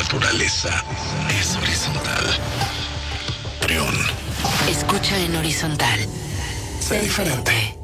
naturaleza es horizontal. Trión. Escucha en horizontal. Sé diferente.